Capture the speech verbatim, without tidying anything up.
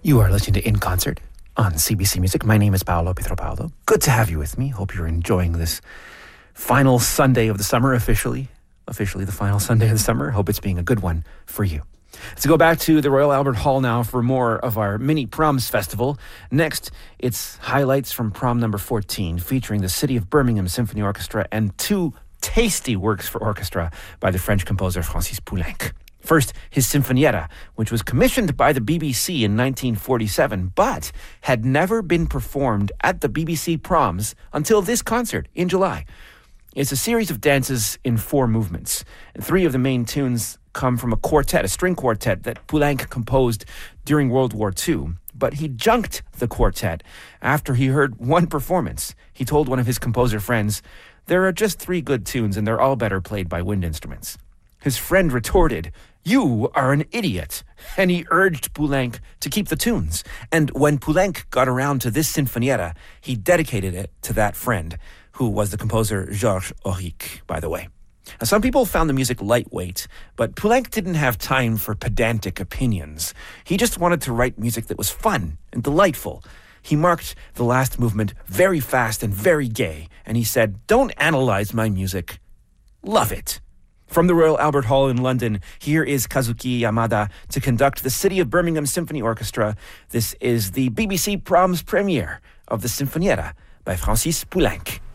You are listening to In Concert on C B C Music. My name is Paolo Pietropaulo. Good to have you with me. Hope you're enjoying this final Sunday of the summer, officially. Officially the final Sunday of the summer. Hope it's being a good one for you. Let's go back to the Royal Albert Hall now for more of our mini proms festival. Next, it's highlights from prom number fourteen, featuring the City of Birmingham Symphony Orchestra and two tasty works for orchestra by the French composer Francis Poulenc. First, his Sinfonietta, which was commissioned by the B B C in nineteen forty-seven, but had never been performed at the B B C proms until this concert in July. It's a series of dances in four movements, and three of the main tunes come from a quartet, a string quartet that Poulenc composed during World War Two. But he junked the quartet after he heard one performance. He told one of his composer friends, "There are just three good tunes, and they're all better played by wind instruments." His friend retorted, "You are an idiot," and he urged Poulenc to keep the tunes. And when Poulenc got around to this Sinfonietta, he dedicated it to that friend, who was the composer Georges Auric, by the way. Now, some people found the music lightweight, but Poulenc didn't have time for pedantic opinions. He just wanted to write music that was fun and delightful. He marked the last movement very fast and very gay, and he said, "Don't analyze my music, love it." From the Royal Albert Hall in London, here is Kazuki Yamada to conduct the City of Birmingham Symphony Orchestra. This is the B B C Proms premiere of the Sinfonietta by Francis Poulenc.